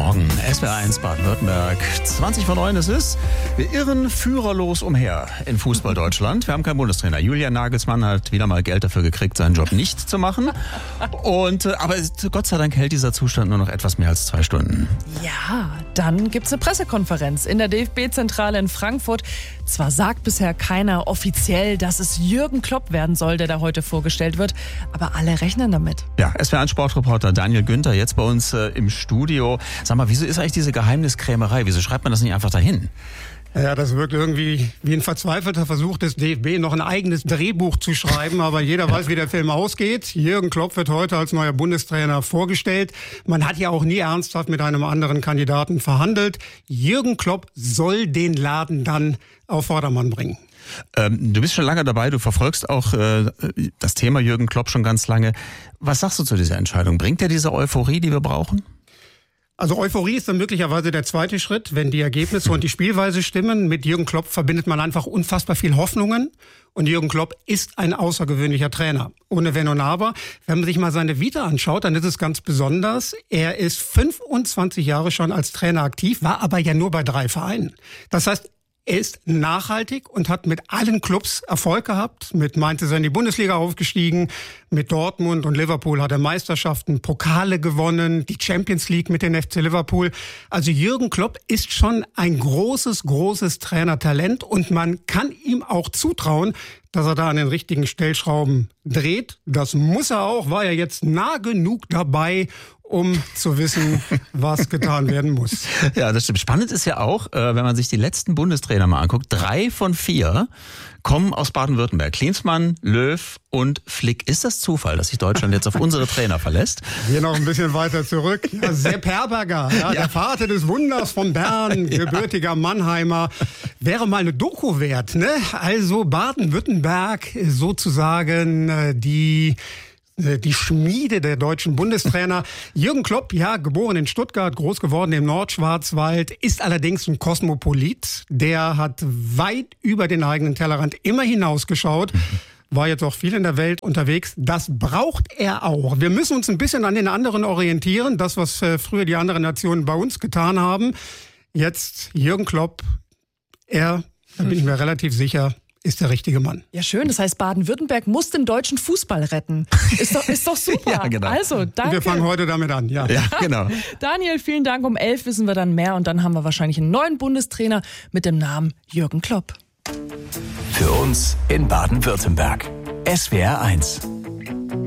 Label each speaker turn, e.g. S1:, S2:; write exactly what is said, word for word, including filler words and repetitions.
S1: Morgen, S W R eins Baden-Württemberg. zwanzig vor neun ist es. Wir irren führerlos umher in Fußball-Deutschland. Wir haben keinen Bundestrainer. Julian Nagelsmann hat wieder mal Geld dafür gekriegt, seinen Job nicht zu machen. Und, aber Gott sei Dank hält dieser Zustand nur noch etwas mehr als zwei Stunden.
S2: Ja, dann gibt's eine Pressekonferenz in der D F B-Zentrale in Frankfurt. Zwar sagt bisher keiner offiziell, dass es Jürgen Klopp werden soll, der da heute vorgestellt wird, aber alle rechnen damit.
S1: Ja, S W R eins Sportreporter Daniel Günther jetzt bei uns äh, im Studio. Sag mal, wieso ist eigentlich diese Geheimniskrämerei? Wieso schreibt man das nicht einfach dahin?
S3: Ja, das wirkt irgendwie wie ein verzweifelter Versuch des D F B, noch ein eigenes Drehbuch zu schreiben. Aber jeder weiß, wie der Film ausgeht. Jürgen Klopp wird heute als neuer Bundestrainer vorgestellt. Man hat ja auch nie ernsthaft mit einem anderen Kandidaten verhandelt. Jürgen Klopp soll den Laden dann auf Vordermann bringen.
S1: Ähm, du bist schon lange dabei, du verfolgst auch äh, das Thema Jürgen Klopp schon ganz lange. Was sagst du zu dieser Entscheidung? Bringt er diese Euphorie, die wir brauchen?
S3: Also Euphorie ist dann möglicherweise der zweite Schritt, wenn die Ergebnisse und die Spielweise stimmen. Mit Jürgen Klopp verbindet man einfach unfassbar viel Hoffnungen. Und Jürgen Klopp ist ein außergewöhnlicher Trainer. Ohne Wenn und Aber. Wenn man sich mal seine Vita anschaut, dann ist es ganz besonders. Er ist fünfundzwanzig Jahre schon als Trainer aktiv, war aber ja nur bei drei Vereinen. Das heißt, er ist nachhaltig und hat mit allen Clubs Erfolg gehabt. Mit Mainz ist er in die Bundesliga aufgestiegen. Mit Dortmund und Liverpool hat er Meisterschaften, Pokale gewonnen, die Champions League mit den F C Liverpool. Also Jürgen Klopp ist schon ein großes, großes Trainertalent und man kann ihm auch zutrauen, dass er da an den richtigen Stellschrauben dreht. Das muss er auch, war er jetzt nah genug dabei, um zu wissen, was getan werden muss.
S1: Ja, das stimmt. Spannend ist ja auch, wenn man sich die letzten Bundestrainer mal anguckt, drei von vier kommen aus Baden-Württemberg. Klinsmann, Löw und Flick. Ist das Zufall, dass sich Deutschland jetzt auf unsere Trainer verlässt?
S3: Wir noch ein bisschen weiter zurück. Ja, Sepp Herberger, ja, ja. Der Vater des Wunders von Bern, ja. Gebürtiger Mannheimer. Wäre mal eine Doku wert, ne? Also Baden-Württemberg sozusagen die... die Schmiede der deutschen Bundestrainer. Jürgen Klopp, ja, geboren in Stuttgart, groß geworden im Nordschwarzwald, ist allerdings ein Kosmopolit. Der hat weit über den eigenen Tellerrand immer hinausgeschaut. War jetzt auch viel in der Welt unterwegs. Das braucht er auch. Wir müssen uns ein bisschen an den anderen orientieren. Das, was früher die anderen Nationen bei uns getan haben. Jetzt Jürgen Klopp, er, da bin ich mir relativ sicher, ist der richtige Mann.
S2: Ja, schön. Das heißt, Baden-Württemberg muss den deutschen Fußball retten. Ist doch, ist doch super.
S1: Ja, genau.
S2: Also, danke.
S3: Wir fangen heute damit an, ja.
S1: Ja, genau.
S2: Daniel, vielen Dank. Um elf wissen wir dann mehr und dann haben wir wahrscheinlich einen neuen Bundestrainer mit dem Namen Jürgen Klopp.
S4: Für uns in Baden-Württemberg. S W R eins.